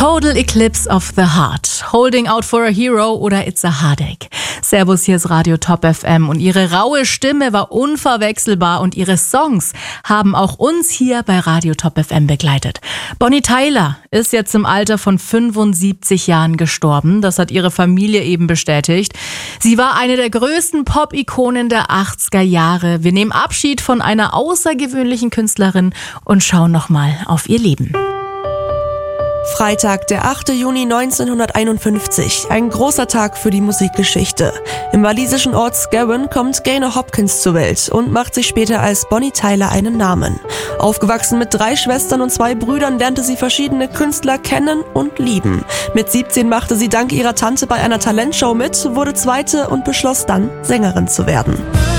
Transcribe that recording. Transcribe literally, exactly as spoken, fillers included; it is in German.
Total Eclipse of the Heart, Holding Out for a Hero oder It's a Heartache. Servus, hier ist Radio Top F M und ihre raue Stimme war unverwechselbar und ihre Songs haben auch uns hier bei Radio Top F M begleitet. Bonnie Tyler ist jetzt im Alter von fünfundsiebzig Jahren gestorben, das hat ihre Familie eben bestätigt. Sie war eine der größten Pop-Ikonen der achtziger Jahre. Wir nehmen Abschied von einer außergewöhnlichen Künstlerin und schauen nochmal auf ihr Leben. Freitag, der achte Juni neunzehnhunderteinundfünfzig. Ein großer Tag für die Musikgeschichte. Im walisischen Ort Scawen kommt Gaynor Hopkins zur Welt und macht sich später als Bonnie Tyler einen Namen. Aufgewachsen mit drei Schwestern und zwei Brüdern, lernte sie verschiedene Künstler kennen und lieben. Mit siebzehn machte sie dank ihrer Tante bei einer Talentshow mit, wurde Zweite und beschloss dann, Sängerin zu werden.